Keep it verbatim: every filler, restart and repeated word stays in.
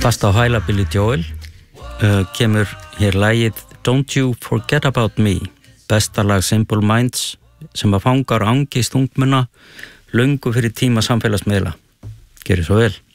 fast á hæla Billy Joel uh, kemur hér lagið Don't You Forget About Me, besta lag Simple Minds sem að fangar angist ungmenna löngu fyrir tíma samfélagsmiðla. Gerið svo vel.